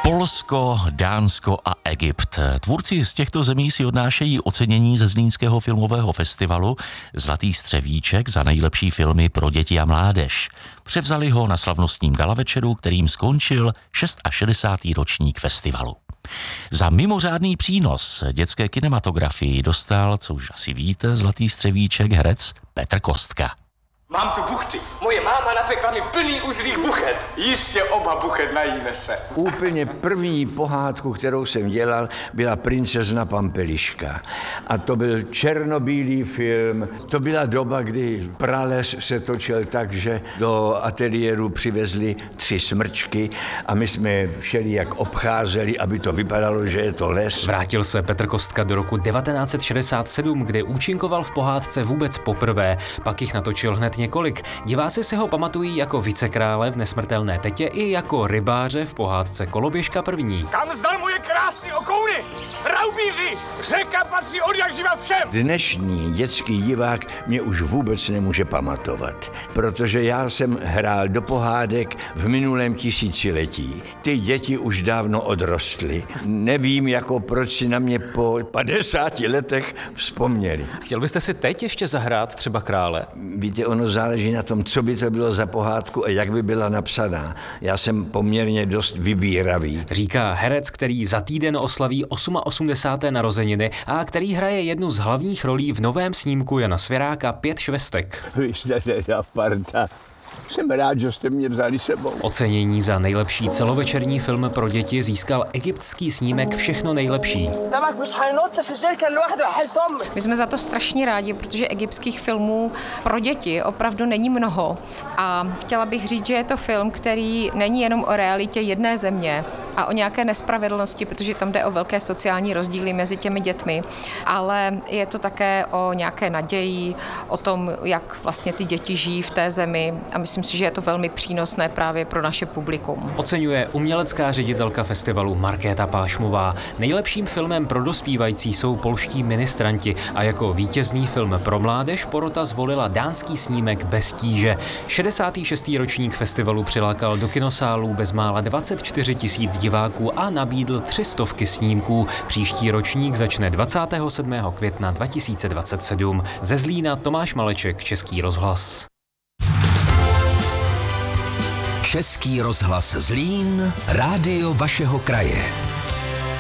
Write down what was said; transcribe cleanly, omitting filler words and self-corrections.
Polsko, Dánsko a Egypt. Tvůrci z těchto zemí si odnášejí ocenění ze Zlínského filmového festivalu Zlatý střevíček za nejlepší filmy pro děti a mládež. Převzali ho na slavnostním galavečeru, kterým skončil 66. ročník festivalu. Za mimořádný přínos dětské kinematografii dostal, co už asi víte, Zlatý střevíček herec Petr Kostka. Mám tu buchty. Moje máma napekla mi plný uzlých buchet. Jistě oba buchet najíme se. Úplně první pohádku, kterou jsem dělal, byla Princezna Pampeliška. A to byl černobílý film. To byla doba, kdy prales se točil tak, že do ateliéru přivezli 3 smrčky a my jsme všelijak obcházeli, aby to vypadalo, že je to les. Vrátil se Petr Kostka do roku 1967, kde účinkoval v pohádce vůbec poprvé. Pak jich natočil hned několik. Diváci se ho pamatují jako vicekrále v Nesmrtelné tetě i jako rybáře v pohádce Koloběžka první. Kam zdal moje krásný okouny? Raubíři! Řeka patří odjakživa všem! Dnešní dětský divák mě už vůbec nemůže pamatovat, protože já jsem hrál do pohádek v minulém tisíciletí. Ty děti už dávno odrostly. Nevím, proč si na mě po 50 letech vzpomněli. Chtěl byste si teď ještě zahrát třeba krále? Víte, ono záleží na tom, co by to bylo za pohádku a jak by byla napsaná. Já jsem poměrně dost vybíravý. Říká herec, který za týden oslaví 88. narozeniny a který hraje jednu z hlavních rolí v novém snímku Jana Svěráka 5 švestek. Vy jste teda parta. Jsem rád, že jste mě vzali sebou. Ocenění za nejlepší celovečerní film pro děti získal egyptský snímek Všechno nejlepší. My jsme za to strašně rádi, protože egyptských filmů pro děti opravdu není mnoho. A chtěla bych říct, že je to film, který není jenom o realitě jedné země a o nějaké nespravedlnosti, protože tam jde o velké sociální rozdíly mezi těmi dětmi, ale je to také o nějaké naději, o tom, jak vlastně ty děti žijí v té zemi a myslím si, že je to velmi přínosné právě pro naše publikum. Oceňuje umělecká ředitelka festivalu Markéta Pášmová. Nejlepším filmem pro dospívající jsou Polští ministranti a jako vítězný film pro mládež porota zvolila dánský snímek Bez tíže. 66. ročník festivalu přilákal do kinosálů bezmála 24 000 diváků a nabídl 300 snímků. Příští ročník začne 27. května 2027. Ze Zlína Tomáš Maleček, Český rozhlas. Český rozhlas Zlín, rádio vašeho kraje.